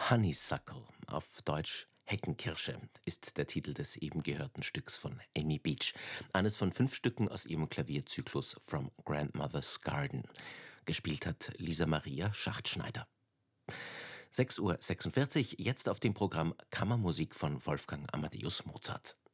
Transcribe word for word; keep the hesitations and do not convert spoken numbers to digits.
Honeysuckle, auf Deutsch Heckenkirsche, ist der Titel des eben gehörten Stücks von Amy Beach, eines von fünf Stücken aus ihrem Klavierzyklus From Grandmother's Garden. Gespielt hat Lisa Maria Schachtschneider. sechs Uhr sechsundvierzig, jetzt auf dem Programm Kammermusik von Wolfgang Amadeus Mozart.